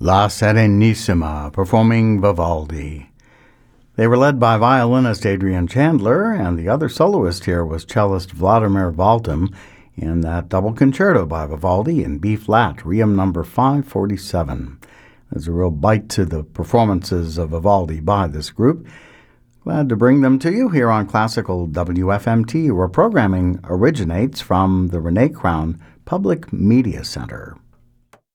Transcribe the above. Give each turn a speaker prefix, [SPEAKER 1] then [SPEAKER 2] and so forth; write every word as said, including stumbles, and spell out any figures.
[SPEAKER 1] La Serenissima, performing Vivaldi. They were led by violinist Adrian Chandler, and the other soloist here was cellist Vladimir Valtim in that double concerto by Vivaldi in B-flat, Requiem number five forty-seven. There's a real bite to the performances of Vivaldi by this group. Glad to bring them to you here on Classical W F M T, where programming originates from the Renee Crown Public Media Center.